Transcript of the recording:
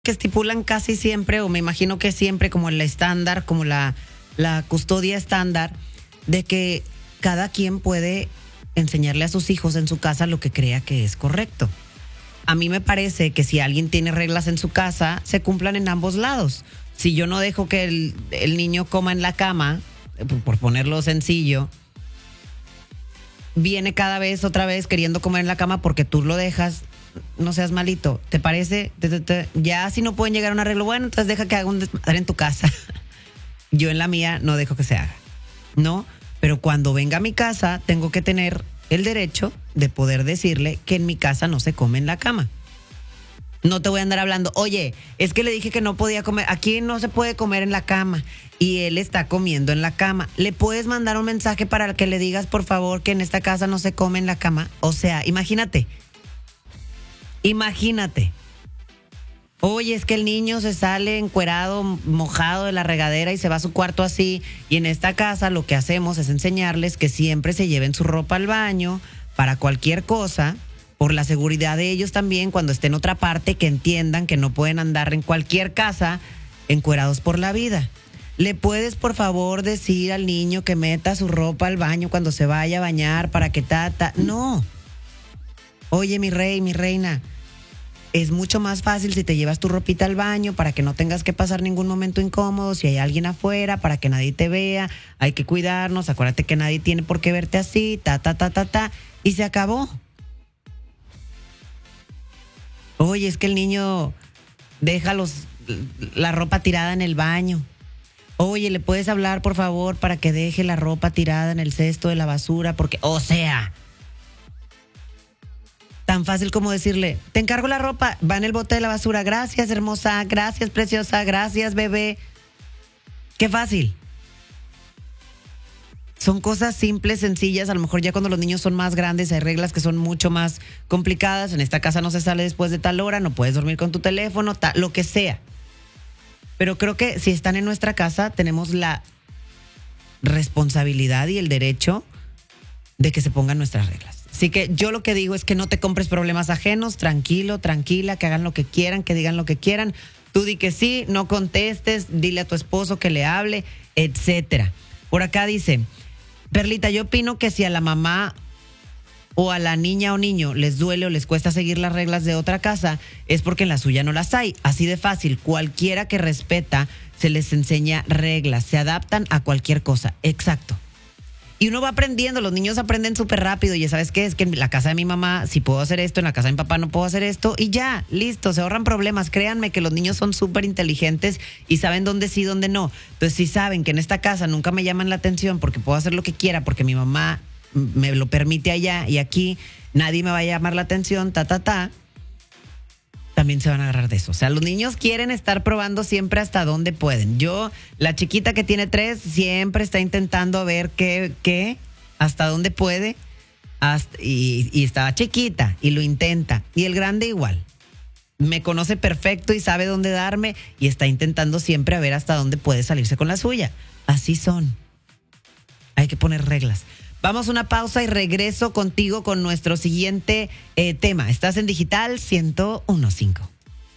que estipulan casi siempre, o me imagino que siempre, como el estándar, como la custodia estándar, de que cada quien puede enseñarle a sus hijos en su casa lo que crea que es correcto. A mí me parece que si alguien tiene reglas en su casa, se cumplan en ambos lados. Si yo no dejo que el niño coma en la cama, por ponerlo sencillo, viene cada vez, otra vez, queriendo comer en la cama porque tú lo dejas. No seas malito, ¿te parece? Ya si no pueden llegar a un arreglo, bueno, entonces deja que haga un desmadre en tu casa. Yo en la mía no dejo que se haga, ¿no? Pero cuando venga a mi casa, tengo que tener el derecho de poder decirle que en mi casa no se come en la cama. No te voy a andar hablando, oye, es que le dije que no podía comer, aquí no se puede comer en la cama y él está comiendo en la cama. ¿Le puedes mandar un mensaje para que le digas, por favor, que en esta casa no se come en la cama? O sea, imagínate. Oye, es que el niño se sale encuerado, mojado de la regadera y se va a su cuarto así. Y en esta casa lo que hacemos es enseñarles que siempre se lleven su ropa al baño para cualquier cosa, por la seguridad de ellos también, cuando estén en otra parte, que entiendan que no pueden andar en cualquier casa encuerados por la vida. ¿Le puedes, por favor, decir al niño que meta su ropa al baño cuando se vaya a bañar para que No. Oye, mi rey, mi reina, es mucho más fácil si te llevas tu ropita al baño para que no tengas que pasar ningún momento incómodo, si hay alguien afuera, para que nadie te vea, hay que cuidarnos, acuérdate que nadie tiene por qué verte así, y se acabó. Oye, es que el niño deja la ropa tirada en el baño. Oye, ¿le puedes hablar, por favor, para que deje la ropa tirada en el cesto de la basura? Porque, tan fácil como decirle, te encargo la ropa, va en el bote de la basura. Gracias, hermosa, gracias, preciosa, gracias, bebé. Qué fácil. Son cosas simples, sencillas. A lo mejor ya cuando los niños son más grandes hay reglas que son mucho más complicadas. En esta casa no se sale después de tal hora, no puedes dormir con tu teléfono, lo que sea. Pero creo que si están en nuestra casa tenemos la responsabilidad y el derecho de que se pongan nuestras reglas. Así que yo lo que digo es que no te compres problemas ajenos, tranquilo, tranquila, que hagan lo que quieran, que digan lo que quieran. Tú di que sí, no contestes, dile a tu esposo que le hable, etcétera. Por acá dice, Perlita, yo opino que si a la mamá o a la niña o niño les duele o les cuesta seguir las reglas de otra casa, es porque en la suya no las hay. Así de fácil, cualquiera que respeta se les enseña reglas, se adaptan a cualquier cosa. Exacto. Y uno va aprendiendo, los niños aprenden súper rápido. Y ya sabes qué, es que en la casa de mi mamá sí puedo hacer esto, en la casa de mi papá no puedo hacer esto. Y ya, listo, se ahorran problemas. Créanme que los niños son súper inteligentes y saben dónde sí, dónde no. Entonces, si saben que en esta casa nunca me llaman la atención porque puedo hacer lo que quiera, porque mi mamá me lo permite allá y aquí nadie me va a llamar la atención, también se van a agarrar de eso. O sea, los niños quieren estar probando siempre hasta dónde pueden. La chiquita que tiene 3, siempre está intentando ver hasta dónde puede. Y estaba chiquita y lo intenta. Y el grande igual. Me conoce perfecto y sabe dónde darme y está intentando siempre a ver hasta dónde puede salirse con la suya. Así son. Hay que poner reglas. Vamos a una pausa y regreso contigo con nuestro siguiente tema. Estás en Digital 101.5.